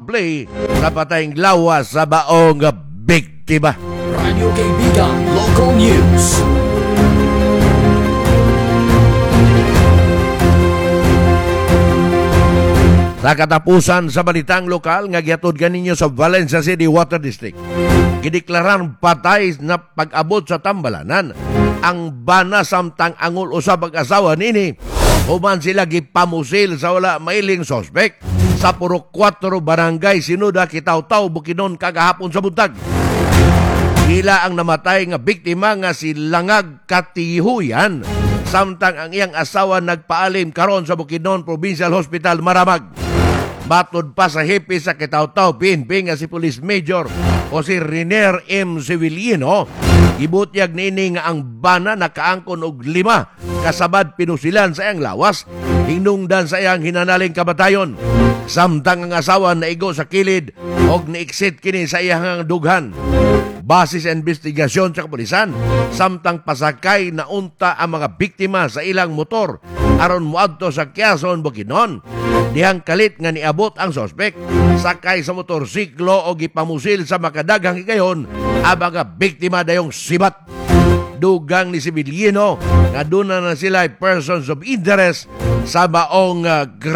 probable sa patayng lawas sa baong biktima. Radio Kaibigan Local News. Sa katapusan sa balitang lokal nga gihatod ganinyo sa Valencia City Water District, gideklarang patay na pag-abot sa tambalanan ang bana samtang angol usab ang asawa nini. Human sila gipamusil sa wala mailing sospek sa puro 4 barangay Sinuda, Kitaw-Taw, Bukidnon kagahapon sa buntag. Sila ang namatay nga biktima nga si Langag Katihuyan samtang ang iyang asawa nagpaalim karon sa Bukidnon Provincial Hospital Maramag. Matod pa sa hepe sa Kitaw-Taw PNP nga si Police Major o si Riner M. Sevillino, ibutyag nini nga ang bana nakaangkon og 5 kasabad pinusilan sa iyang lawas, hinungdan sa iyang hinanaling kamatayon. Samtang ang asawa naigo sa kilid og ni-exit kini sa iyang dughan. Base sa investigasyon sa kapulisan, samtang pasakay na unta ang mga biktima sa ilang motor aron muadto sa Quezon, Bukidnon. Dihang kalit nga niabot ang sospek, sakay sa motorsiklo o gipamusil sa makadaghang higayon ang mga biktima dayong sibat. Dugang ni Sevillino nga doon na sila persons of interest sa baong